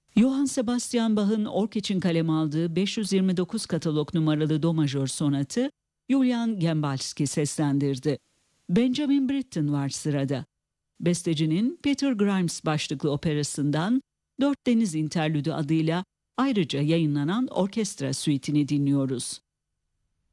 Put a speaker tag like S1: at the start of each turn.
S1: Johann Sebastian Bach'ın ork için kaleme aldığı 529 katalog numaralı do majör sonatı Julian Gembalski seslendirdi. Benjamin Britten var sırada. Bestecinin Peter Grimes başlıklı operasından Dört Deniz İnterlüdü adıyla ayrıca yayınlanan orkestra suite'ini dinliyoruz.